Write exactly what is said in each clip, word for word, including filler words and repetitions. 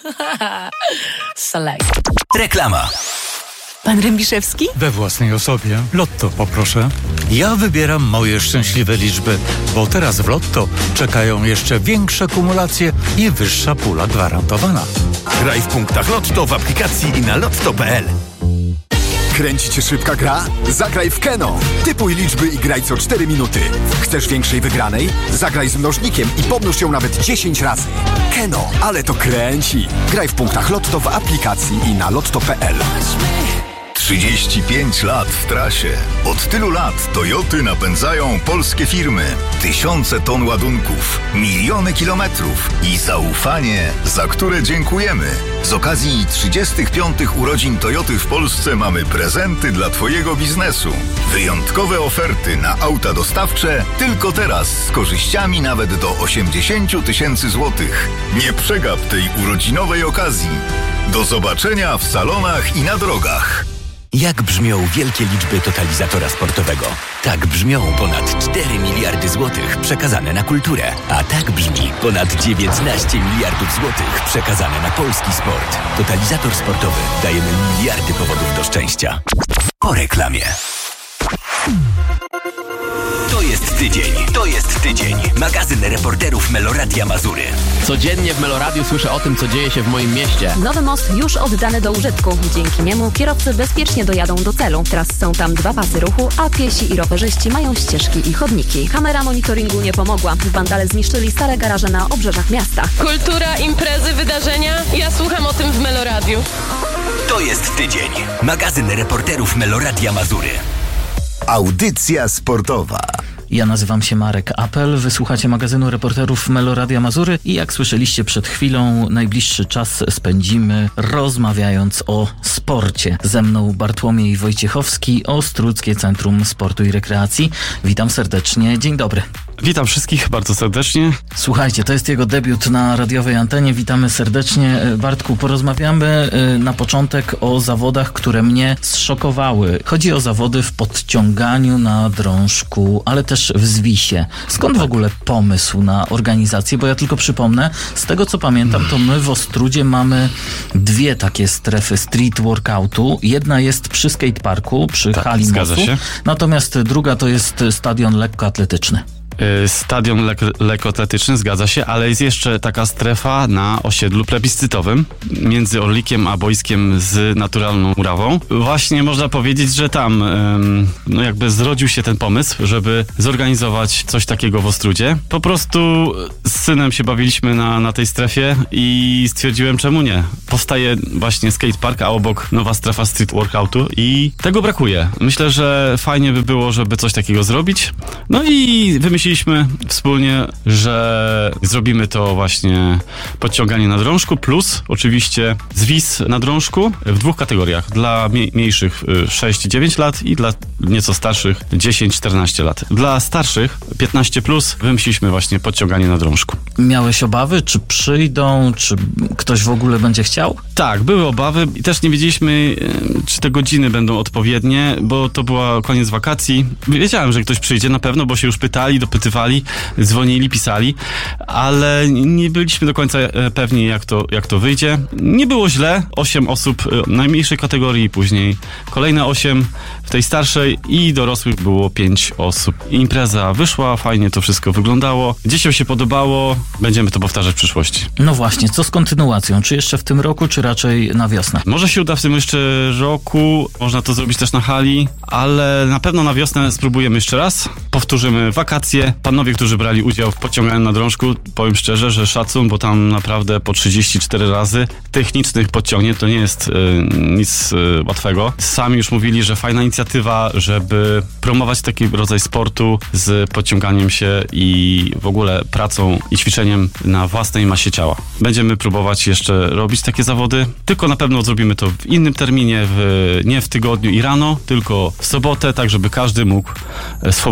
Select. Reklama. Pan Rębiszewski? We własnej osobie. Lotto poproszę. Ja wybieram moje szczęśliwe liczby, bo teraz w Lotto czekają jeszcze większe kumulacje i wyższa pula gwarantowana. Graj w punktach Lotto w aplikacji i na lotto kropka p l. Kręci cię szybka gra? Zagraj w Keno. Typuj liczby i graj co cztery minuty. Chcesz większej wygranej? Zagraj z mnożnikiem i pomnóż ją nawet dziesięć razy. Keno, ale to kręci. Graj w punktach Lotto w aplikacji i na lotto kropka p l. trzydzieści pięć lat w trasie. Od tylu lat Toyoty napędzają polskie firmy. Tysiące ton ładunków, miliony kilometrów i zaufanie, za które dziękujemy. Z okazji trzydziestych piątych urodzin Toyoty w Polsce mamy prezenty dla Twojego biznesu. Wyjątkowe oferty na auta dostawcze tylko teraz z korzyściami nawet do osiemdziesiąt tysięcy złotych. Nie przegap tej urodzinowej okazji. Do zobaczenia w salonach i na drogach. Jak brzmią wielkie liczby totalizatora sportowego? Tak brzmią ponad cztery miliardy złotych przekazane na kulturę. A tak brzmi ponad dziewiętnaście miliardów złotych przekazane na polski sport. Totalizator sportowy. Dajemy miliardy powodów do szczęścia. Po reklamie. To jest tydzień. To jest tydzień. Magazyn reporterów Meloradia Mazury. Codziennie w Meloradiu słyszę o tym, co dzieje się w moim mieście. Nowy most już oddany do użytku. Dzięki niemu kierowcy bezpiecznie dojadą do celu. Teraz są tam dwa pasy ruchu, a piesi i rowerzyści mają ścieżki i chodniki. Kamera monitoringu nie pomogła. Wandale zniszczyli stare garaże na obrzeżach miasta. Kultura, imprezy, wydarzenia. Ja słucham o tym w Meloradiu. To jest tydzień. Magazyn reporterów Meloradia Mazury. Audycja sportowa. Ja nazywam się Marek Apel, wysłuchacie magazynu reporterów Meloradia Mazury i jak słyszeliście przed chwilą, najbliższy czas spędzimy rozmawiając o sporcie. Ze mną Bartłomiej Wojciechowski, Ostródzkie Centrum Sportu i Rekreacji. Witam serdecznie, dzień dobry. Witam wszystkich bardzo serdecznie. Słuchajcie, to jest jego debiut na radiowej antenie. Witamy serdecznie. Bartku, porozmawiamy na początek o zawodach, które mnie zszokowały. Chodzi o zawody w podciąganiu na drążku, ale też w zwisie. Skąd w ogóle pomysł na organizację? Bo ja tylko przypomnę, z tego co pamiętam, to my w Ostródzie mamy dwie takie strefy street workoutu. Jedna jest przy skateparku, przy tak, hali zgadza mostu. się. Natomiast druga to jest stadion lekkoatletyczny. Stadion lek- lekkoatletyczny, zgadza się, ale jest jeszcze taka strefa na osiedlu plebiscytowym między Orlikiem a boiskiem z naturalną murawą. Właśnie można powiedzieć, że tam ym, no jakby zrodził się ten pomysł, żeby zorganizować coś takiego w Ostródzie. Po prostu z synem się bawiliśmy na, na tej strefie i stwierdziłem, czemu nie. Powstaje właśnie skatepark, a obok nowa strefa street workoutu i tego brakuje. Myślę, że fajnie by było, żeby coś takiego zrobić. No i wymyśliliśmy Myśleliśmy wspólnie, że zrobimy to właśnie podciąganie na drążku plus oczywiście zwis na drążku w dwóch kategoriach. Dla mie- mniejszych sześć dziewięć lat i dla nieco starszych dziesięć czternaście lat. Dla starszych piętnaście plus wymyśliliśmy właśnie podciąganie na drążku. Miałeś obawy, czy przyjdą, czy ktoś w ogóle będzie chciał? Tak, były obawy i też nie wiedzieliśmy, czy te godziny będą odpowiednie, bo to była koniec wakacji. Wiedziałem, że ktoś przyjdzie na pewno, bo się już pytali, dopytywali, dzwonili, pisali, ale nie byliśmy do końca pewni, jak to, jak to wyjdzie. Nie było źle, osiem osób w najmniejszej kategorii, później kolejne osiem w tej starszej i dorosłych było pięć osób. Impreza wyszła, fajnie to wszystko wyglądało. Dzieciom się podobało, będziemy to powtarzać w przyszłości. No właśnie, co z kontynuacją? Czy jeszcze w tym roku, czy raczej na wiosnę? Może się uda w tym jeszcze roku, można to zrobić też na hali, ale na pewno na wiosnę spróbujemy jeszcze raz. Powtórzymy wakacje. Panowie, którzy brali udział w podciąganiu na drążku, powiem szczerze, że szacun, bo tam naprawdę po trzydzieści cztery razy technicznych podciągnięć to nie jest y, nic y, łatwego. Sami już mówili, że fajna inicjatywa, żeby promować taki rodzaj sportu z podciąganiem się i w ogóle pracą i ćwiczeniem na własnej masie ciała. Będziemy próbować jeszcze robić takie zawody, tylko na pewno zrobimy to w innym terminie, w, nie w tygodniu i rano, tylko w sobotę, tak żeby każdy mógł swobodnie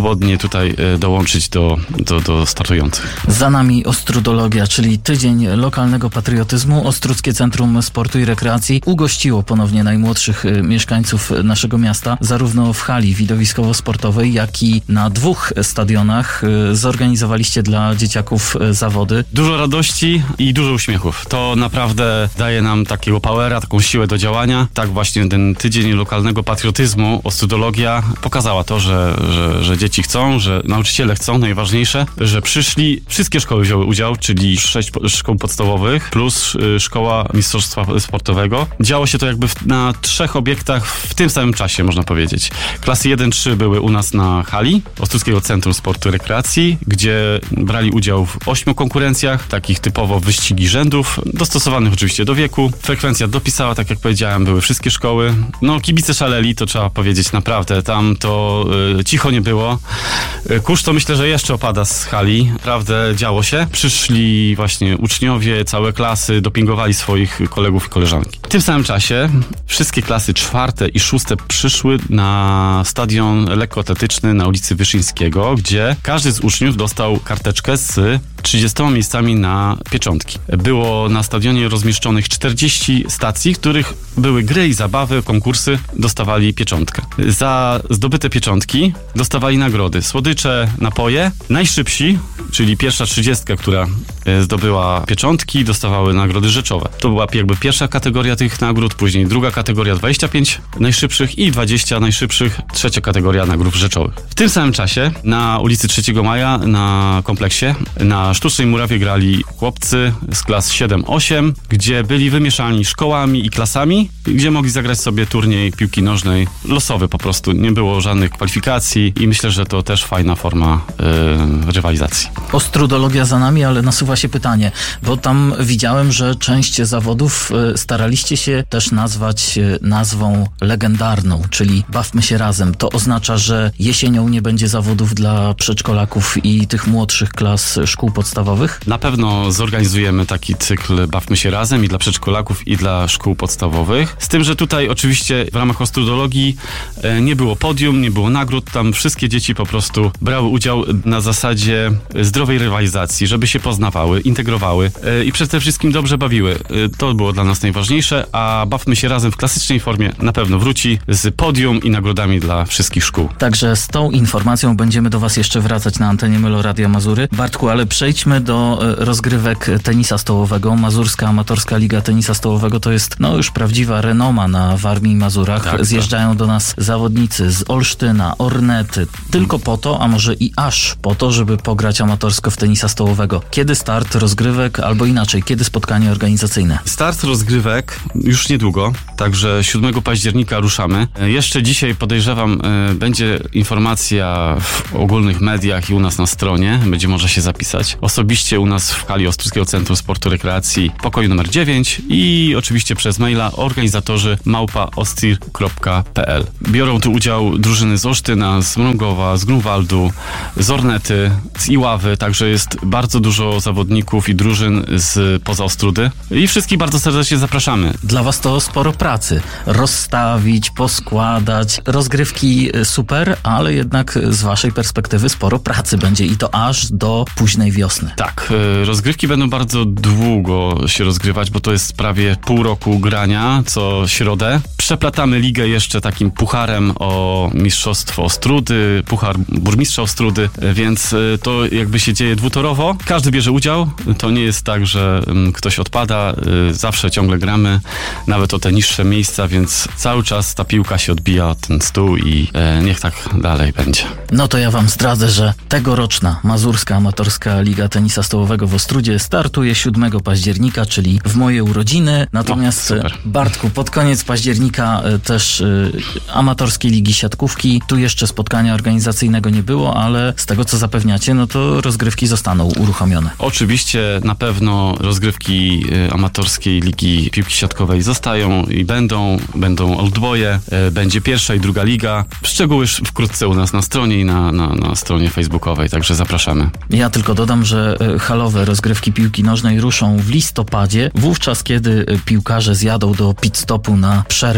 tutaj dołączyć do, do, do startujących. Za nami Ostrudologia, czyli tydzień lokalnego patriotyzmu. Ostruckie Centrum Sportu i Rekreacji ugościło ponownie najmłodszych mieszkańców naszego miasta, zarówno w hali widowiskowo-sportowej, jak i na dwóch stadionach. Zorganizowaliście dla dzieciaków zawody. Dużo radości i dużo uśmiechów. To naprawdę daje nam takiego powera, taką siłę do działania. Tak właśnie ten tydzień lokalnego patriotyzmu, Ostrudologia pokazała to, że, że, że dzieci chcą, że nauczyciele chcą, najważniejsze, że przyszli, wszystkie szkoły wzięły udział, czyli sześć szkół podstawowych plus szkoła mistrzostwa sportowego. Działo się to jakby w, na trzech obiektach w tym samym czasie, można powiedzieć. Klasy jeden trzy były u nas na hali Ostruckiego Centrum Sportu i Rekreacji, gdzie brali udział w ośmiu konkurencjach, takich typowo wyścigi rzędów, dostosowanych oczywiście do wieku. Frekwencja dopisała, tak jak powiedziałem, były wszystkie szkoły. No, kibice szaleli, to trzeba powiedzieć naprawdę. Tam to y, cicho nie było. Y, kurz to myślę, że jeszcze opada z hali. Naprawdę działo się. Przyszli właśnie uczniowie, całe klasy, dopingowali swoich kolegów i koleżanki. W tym samym czasie wszystkie klasy czwarte i szóste przyszły na stadion lekkoatletyczny na ulicy Wyszyńskiego, gdzie każdy z uczniów dostał karteczkę z trzydziestoma miejscami na pieczątki. Było na stadionie rozmieszczonych czterdzieści stacji, w których były gry i zabawy, konkursy, dostawali pieczątkę. Za zdobyte pieczątki dostawali nagrody, słodycze, napoje. Najszybsi, czyli pierwsza trzydziestka, która zdobyła pieczątki, dostawały nagrody rzeczowe. To była jakby pierwsza kategoria tych nagród, później druga kategoria dwadzieścia pięć najszybszych i dwadzieścia najszybszych, trzecia kategoria nagród rzeczowych. W tym samym czasie na ulicy trzeciego maja na kompleksie na sztucznej murawie grali chłopcy z klas siedem osiem, gdzie byli wymieszani szkołami i klasami, gdzie mogli zagrać sobie turniej piłki nożnej, losowy po prostu, nie było żadnych kwalifikacji i myślę, że to też fajna forma yy, rywalizacji. Ostrudologia za nami, ale nasuwa się pytanie, bo tam widziałem, że część zawodów yy, staraliście się też nazwać yy, nazwą legendarną, czyli Bawmy się razem. To oznacza, że jesienią nie będzie zawodów dla przedszkolaków i tych młodszych klas szkół podstawowych? Na pewno zorganizujemy taki cykl Bawmy się razem i dla przedszkolaków i dla szkół podstawowych. Z tym, że tutaj oczywiście w ramach Ostrudologii e, nie było podium, nie było nagród, tam wszystkie dzieci po prostu brały udział na zasadzie zdrowej rywalizacji, żeby się poznawały, integrowały e, i przede wszystkim dobrze bawiły. E, to było dla nas najważniejsze, a Bawmy się razem w klasycznej formie na pewno wróci z podium i nagrodami dla wszystkich szkół. Także z tą informacją będziemy do Was jeszcze wracać na antenie Meloradia Mazury. Bartku, ale przejdźmy do rozgrywek tenisa stołowego. Mazurska Amatorska Liga Tenisa Stołowego to jest no już prawdziwa renoma na Warmii i Mazurach. Tak, Zjeżdżają tak. do nas zawodnicy z Olsztyna, Ornety, tylko po to, a może i aż po to, żeby pograć amatorsko w tenisa stołowego. Kiedy start rozgrywek, albo inaczej, kiedy spotkanie organizacyjne? Start rozgrywek już niedługo, także siódmego października ruszamy. Jeszcze dzisiaj podejrzewam, będzie informacja w ogólnych mediach i u nas na stronie, będzie można się zapisać. Osobiście u nas w hali Ostruckiego Centrum Sportu i Rekreacji, pokoju numer dziewięć i oczywiście przez maila organizatorzy małpa ostir kropka p l. Biorą tu udział drużyny z Olsztyna, z Mrągowa, z Grunwaldu, z Ornety, z Iławy, także jest bardzo dużo zawodników i drużyn z poza Ostrudy i wszystkich bardzo serdecznie zapraszamy. Dla Was to sporo pracy. Rozstawić, poskładać, rozgrywki super, ale jednak z Waszej perspektywy sporo pracy będzie i to aż do późnej wiosny. Tak, rozgrywki będą bardzo długo się rozgrywać, bo to jest prawie pół roku grania co środę. Przeplatamy ligę jeszcze takim pucharem o mistrzostwo Ostrudy, puchar burmistrza Ostrudy, więc to jakby się dzieje dwutorowo. Każdy bierze udział, to nie jest tak, że ktoś odpada, zawsze ciągle gramy, nawet o te niższe miejsca, więc cały czas ta piłka się odbija od ten stół i niech tak dalej będzie. No to ja Wam zdradzę, że tegoroczna Mazurska Amatorska Liga Tenisa Stołowego w Ostrudzie startuje siódmego października, czyli w moje urodziny. Natomiast o, Bartku, pod koniec października też y, amatorskiej ligi siatkówki. Tu jeszcze spotkania organizacyjnego nie było, ale z tego co zapewniacie, no to rozgrywki zostaną uruchomione. Oczywiście na pewno rozgrywki y, amatorskiej ligi piłki siatkowej zostają i będą, będą oldboye, y, będzie pierwsza i druga liga. Szczegóły już wkrótce u nas na stronie i na, na, na stronie facebookowej, także zapraszamy. Ja tylko dodam, że halowe rozgrywki piłki nożnej ruszą w listopadzie, wówczas kiedy piłkarze zjadą do pit stopu na przerwę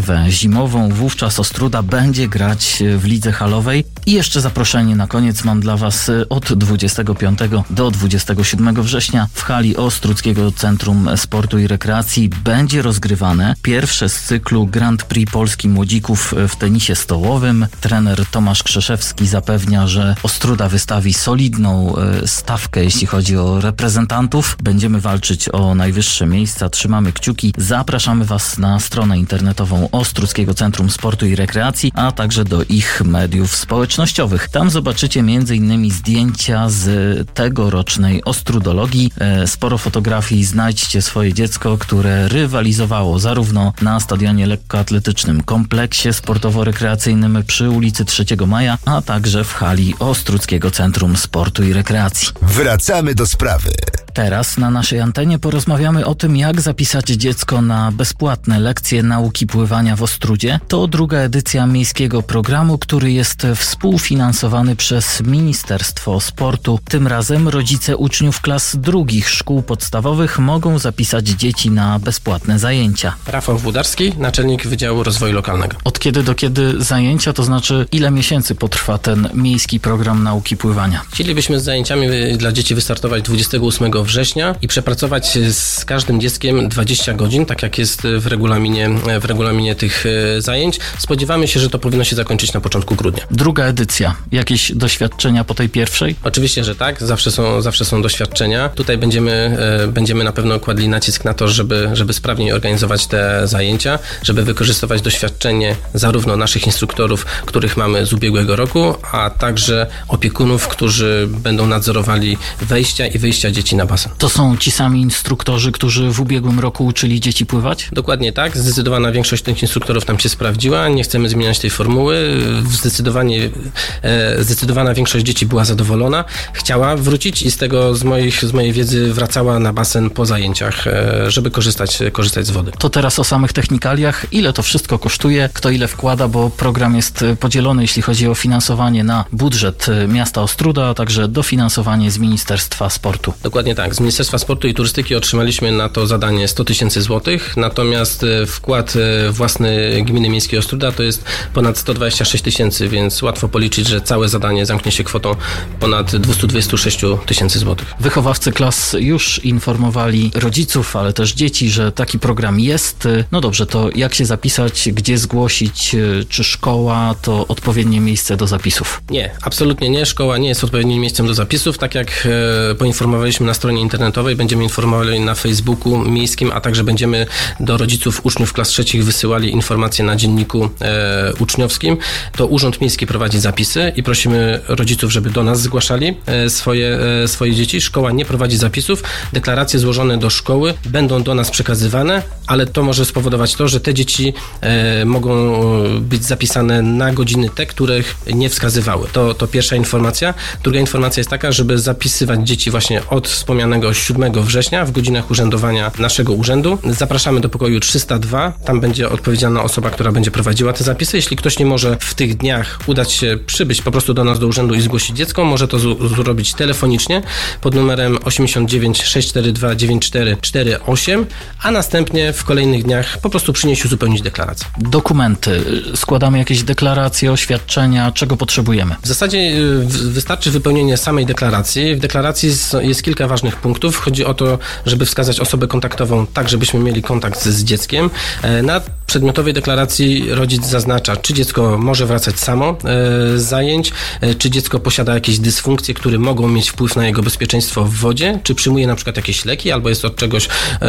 przerwę zimową. Wówczas Ostróda będzie grać w lidze halowej. I jeszcze zaproszenie na koniec mam dla Was od dwudziestego piątego do dwudziestego siódmego września w hali Ostródzkiego Centrum Sportu i Rekreacji będzie rozgrywane pierwsze z cyklu Grand Prix Polski Młodzików w tenisie stołowym. Trener Tomasz Krzeszewski zapewnia, że Ostróda wystawi solidną stawkę, jeśli chodzi o reprezentantów. Będziemy walczyć o najwyższe miejsca. Trzymamy kciuki. Zapraszamy Was na stronę internetową Ostródzkiego Centrum Sportu i Rekreacji, a także do ich mediów społecznościowych. Tam zobaczycie między innymi zdjęcia z tegorocznej Ostrudologii. Sporo fotografii. Znajdźcie swoje dziecko, które rywalizowało zarówno na stadionie lekkoatletycznym, kompleksie sportowo-rekreacyjnym przy ulicy trzeciego maja, a także w hali Ostródzkiego Centrum Sportu i Rekreacji. Wracamy do sprawy. Teraz na naszej antenie porozmawiamy o tym, jak zapisać dziecko na bezpłatne lekcje nauki pływania w Ostródzie. To druga edycja miejskiego programu, który jest współfinansowany przez Ministerstwo Sportu. Tym razem rodzice uczniów klas drugich szkół podstawowych mogą zapisać dzieci na bezpłatne zajęcia. Rafał Włodarski, naczelnik Wydziału Rozwoju Lokalnego. Od kiedy do kiedy zajęcia, to znaczy ile miesięcy potrwa ten miejski program nauki pływania? Chcielibyśmy z zajęciami dla dzieci wystartować dwudziestego ósmego września i przepracować z każdym dzieckiem dwadzieścia godzin, tak jak jest w regulaminie, w regulaminie tych zajęć. Spodziewamy się, że to powinno się zakończyć na początku grudnia. Druga edycja. Jakieś doświadczenia po tej pierwszej? Oczywiście, że tak. Zawsze są, zawsze są doświadczenia. Tutaj będziemy, będziemy na pewno kładli nacisk na to, żeby, żeby sprawniej organizować te zajęcia, żeby wykorzystywać doświadczenie zarówno naszych instruktorów, których mamy z ubiegłego roku, a także opiekunów, którzy będą nadzorowali wejścia i wyjścia dzieci na basen. To są ci sami instruktorzy, którzy w ubiegłym roku uczyli dzieci pływać? Dokładnie tak. Zdecydowana większość tych instruktorów nam się sprawdziła. Nie chcemy zmieniać tej formuły. Zdecydowanie, zdecydowana większość dzieci była zadowolona. Chciała wrócić i z tego, z, moich, z mojej wiedzy wracała na basen po zajęciach, żeby korzystać, korzystać z wody. To teraz o samych technikaliach. Ile to wszystko kosztuje? Kto ile wkłada? Bo program jest podzielony, jeśli chodzi o finansowanie na budżet miasta Ostróda, a także dofinansowanie z Ministerstwa Sportu. Dokładnie tak. Z Ministerstwa Sportu i Turystyki otrzymaliśmy na to zadanie sto tysięcy złotych, natomiast wkład własny Gminy Miejskiej Ostróda to jest ponad sto dwadzieścia sześć tysięcy, więc łatwo policzyć, że całe zadanie zamknie się kwotą ponad dwieście dwadzieścia sześć tysięcy złotych. Wychowawcy klas już informowali rodziców, ale też dzieci, że taki program jest. No dobrze, to jak się zapisać, gdzie zgłosić, czy szkoła to odpowiednie miejsce do zapisów? Nie, absolutnie nie. Szkoła nie jest odpowiednim miejscem do zapisów. Tak jak e, poinformowaliśmy na stronie internetowej, będziemy informowali na Facebooku miejskim, a także będziemy do rodziców uczniów klas trzecich wysyłali informacje na dzienniku e, uczniowskim. To Urząd Miejski prowadzi zapisy i prosimy rodziców, żeby do nas zgłaszali e, swoje, e, swoje dzieci. Szkoła nie prowadzi zapisów. Deklaracje złożone do szkoły będą do nas przekazywane, ale to może spowodować to, że te dzieci e, mogą być zapisane na godziny te, których nie wskazywały. To, to pierwsza informacja. Druga informacja jest taka, żeby zapisywać dzieci właśnie od wspomnianego siódmego września w godzinach urzędowania naszego urzędu. Zapraszamy do pokoju trzysta dwa. Tam będzie odpowiedzialna osoba, która będzie prowadziła te zapisy. Jeśli ktoś nie może w tych dniach udać się, przybyć po prostu do nas do urzędu i zgłosić dziecko, może to z- zrobić telefonicznie pod numerem osiemdziesiąt dziewięć sześć cztery dwa dziewięć cztery cztery osiem, a następnie w kolejnych dniach po prostu przynieść i uzupełnić deklarację. Dokumenty. Składamy jakieś deklaracje, oświadczenia, czego potrzebujemy? W zasadzie wystarczy wypełnienie samej deklaracji. W deklaracji jest kilka ważnych punktów. Chodzi o to, żeby wskazać osobę kontaktową tak, żebyśmy mieli kontakt z dzieckiem. Na przedmiotowej deklaracji rodzic zaznacza, czy dziecko może wracać samo z zajęć, czy dziecko posiada jakieś dysfunkcje, które mogą mieć wpływ na jego bezpieczeństwo w wodzie, czy przyjmuje na przykład jakieś leki, albo jest od czegoś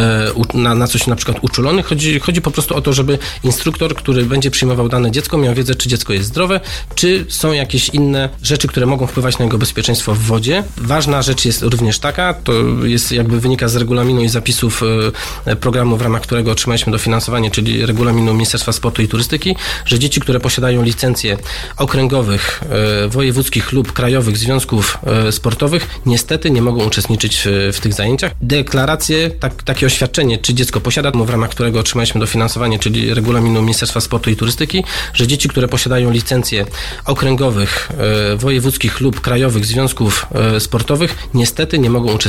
na, na coś na przykład uczulony. Chodzi, chodzi po prostu o to, żeby instruktor, który będzie przyjmował dane dziecko, miał wiedzę, czy dziecko jest zdrowe, czy są jakieś inne rzeczy, które mogą wpływać na jego bezpieczeństwo w wodzie. Ważna rzecz jest również taka, to jest jakby wynika z regulaminu i zapisów programu, w ramach którego otrzymaliśmy dofinansowanie, czyli regulaminu Ministerstwa Sportu i Turystyki, że dzieci, które posiadają licencje okręgowych, wojewódzkich lub krajowych związków sportowych, niestety nie mogą uczestniczyć w, w tych zajęciach. Deklaracje, tak, takie oświadczenie, czy dziecko posiada, w ramach którego otrzymaliśmy dofinansowanie, czyli regulaminu Ministerstwa Sportu i Turystyki, że dzieci, które posiadają licencje okręgowych, wojewódzkich lub krajowych związków sportowych, niestety nie mogą uczestniczyć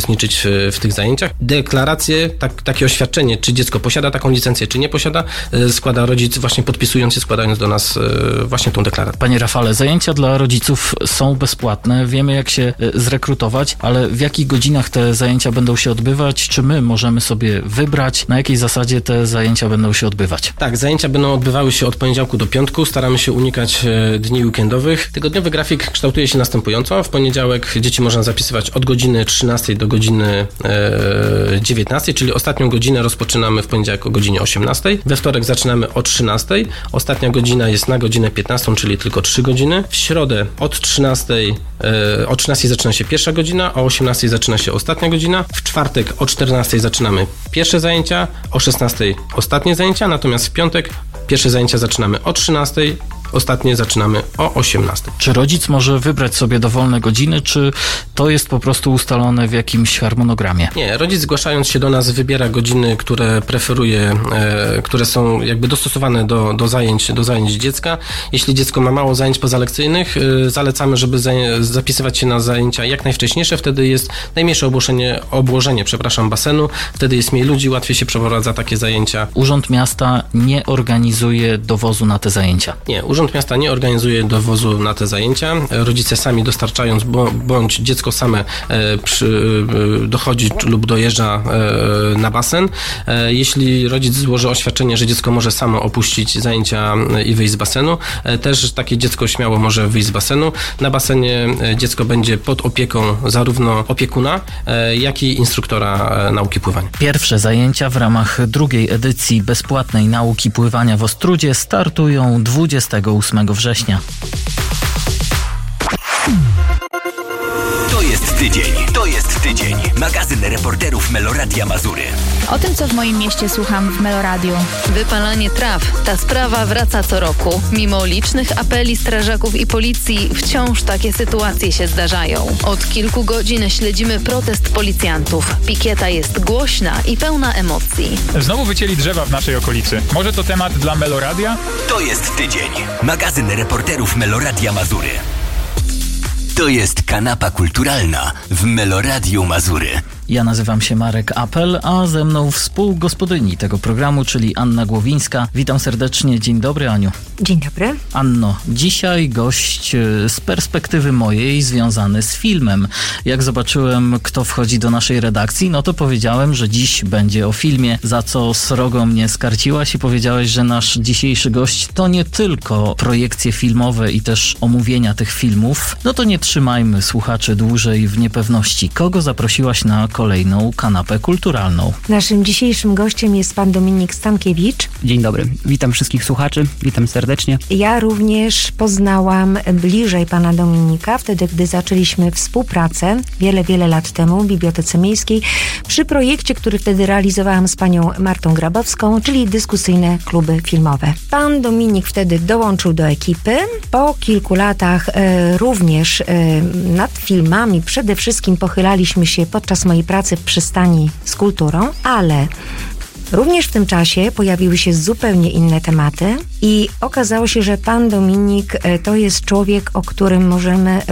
uczestniczyć w, w tych zajęciach. Deklarację, tak, takie oświadczenie, czy dziecko posiada taką licencję, czy nie posiada, składa rodzic właśnie podpisując się, składając do nas właśnie tą deklarację. Panie Rafale, zajęcia dla rodziców są bezpłatne, wiemy jak się zrekrutować, ale w jakich godzinach te zajęcia będą się odbywać? Czy my możemy sobie wybrać, na jakiej zasadzie te zajęcia będą się odbywać? Tak, zajęcia będą odbywały się od poniedziałku do piątku, staramy się unikać dni weekendowych. Tygodniowy grafik kształtuje się następująco. W poniedziałek dzieci można zapisywać od godziny trzynastej do godziny dziewiętnastej, czyli ostatnią godzinę rozpoczynamy w poniedziałek o godzinie osiemnastej. We wtorek zaczynamy o trzynastej. Ostatnia godzina jest na godzinę piętnastą, czyli tylko trzy godziny. W środę od trzynastej, o trzynastej zaczyna się pierwsza godzina, o osiemnastej zaczyna się ostatnia godzina. W czwartek o czternastej zaczynamy pierwsze zajęcia, o szesnastej ostatnie zajęcia, natomiast w piątek pierwsze zajęcia zaczynamy o trzynastej, ostatnie zaczynamy o osiemnastej. Czy rodzic może wybrać sobie dowolne godziny, czy to jest po prostu ustalone w jakimś harmonogramie? Nie, rodzic zgłaszając się do nas wybiera godziny, które preferuje, e, które są jakby dostosowane do, do, zajęć, do zajęć dziecka. Jeśli dziecko ma mało zajęć pozalekcyjnych, e, zalecamy, żeby za, zapisywać się na zajęcia jak najwcześniejsze, wtedy jest najmniejsze obłożenie, obłożenie przepraszam, basenu, wtedy jest mniej ludzi, łatwiej się przeprowadza takie zajęcia. Urząd Miasta nie organizuje dowozu na te zajęcia? Nie, Urząd Miasta nie organizuje dowozu na te zajęcia. Rodzice sami dostarczając, bądź dziecko same e, przy, e, dochodzi lub dojeżdża e, na basen. E, jeśli rodzic złoży oświadczenie, że dziecko może samo opuścić zajęcia i wyjść z basenu, e, też takie dziecko śmiało może wyjść z basenu. Na basenie dziecko będzie pod opieką zarówno opiekuna, e, jak i instruktora e, nauki pływania. Pierwsze zajęcia w ramach drugiej edycji bezpłatnej nauki pływania w Ostródzie startują dwudziestego ósmego września. To jest tydzień, to jest tydzień. Magazyn reporterów Meloradia Mazury. O tym, co w moim mieście słucham w Meloradiu. Wypalanie traw. Ta sprawa wraca co roku. Mimo licznych apeli strażaków i policji, wciąż takie sytuacje się zdarzają. Od kilku godzin śledzimy protest policjantów. Pikieta jest głośna i pełna emocji. Znowu wycięli drzewa w naszej okolicy. Może to temat dla Meloradia? To jest tydzień. Magazyn reporterów Meloradia Mazury. To jest kanapa kulturalna w Meloradiu Mazury. Ja nazywam się Marek Apel, a ze mną współgospodyni tego programu, czyli Anna Głowińska. Witam serdecznie. Dzień dobry, Aniu. Dzień dobry. Anno, dzisiaj gość z perspektywy mojej związany z filmem. Jak zobaczyłem, kto wchodzi do naszej redakcji, no to powiedziałem, że dziś będzie o filmie, za co srogo mnie skarciłaś i powiedziałeś, że nasz dzisiejszy gość to nie tylko projekcje filmowe i też omówienia tych filmów. No to nie trzymajmy słuchaczy dłużej w niepewności. Kogo zaprosiłaś na kolejną kanapę kulturalną? Naszym dzisiejszym gościem jest pan Dominik Stankiewicz. Dzień dobry. Witam wszystkich słuchaczy. Witam serdecznie. Ja również poznałam bliżej pana Dominika wtedy, gdy zaczęliśmy współpracę wiele, wiele lat temu w Bibliotece Miejskiej przy projekcie, który wtedy realizowałam z panią Martą Grabowską, czyli dyskusyjne kluby filmowe. Pan Dominik wtedy dołączył do ekipy. Po kilku latach e, również e, nad filmami przede wszystkim pochylaliśmy się podczas mojej pracy w przystani z kulturą, ale również w tym czasie pojawiły się zupełnie inne tematy i okazało się, że pan Dominik to jest człowiek, o którym możemy